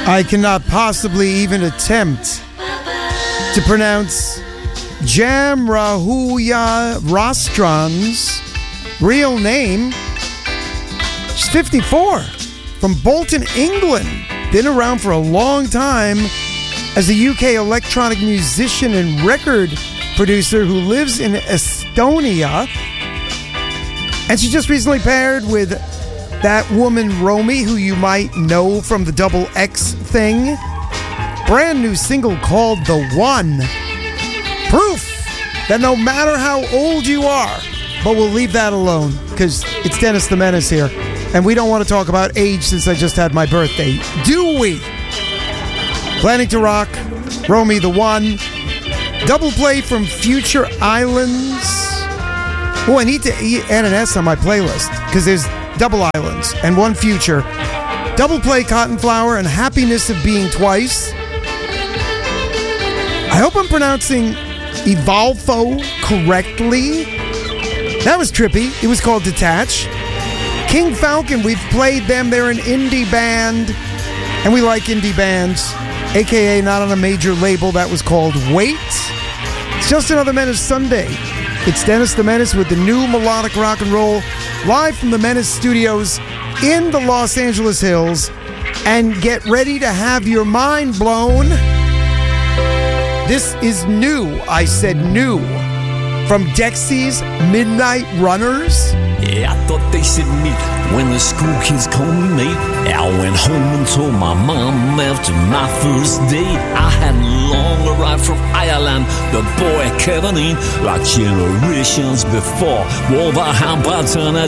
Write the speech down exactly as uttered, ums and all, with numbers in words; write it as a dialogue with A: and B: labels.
A: I cannot possibly even attempt to pronounce Jamrahuya Rostron's real name. She's fifty-four, from Bolton, England. Been around for a long time as a U K electronic musician and record producer who lives in Estonia. And she just recently paired with that woman Romy, who you might know from the Double X thing. Brand new single called The One. Proof that no matter how old you are, but we'll leave that alone because it's Dennis the Menace here. And we don't want to talk about age since I just had my birthday. Do we? Planning to Rock, Romy the One. Double play from Future Islands. Oh, I need to add an S on my playlist because there's double islands and one future. Double play Cotton Flower and Happiness of Being Twice. I hope I'm pronouncing Evolfo correctly. That was trippy. It was called Detach. King Falcon, we've played them. They're an indie band, and we like indie bands, a k a not on a major label. That was called Wait. It's just another Menace Sunday. It's Dennis the Menace with the new melodic rock and roll, live from the Menace Studios in the Los Angeles Hills. And get ready to have your mind blown. This is new. I said new. From Dexy's Midnight Runners.
B: Yeah, I thought they said meet when the school kids called me mate. I went home and told my mom after my first date. I hadn't long arrived from Ireland, the boy Kevin in, like generations before. Wolverhampton,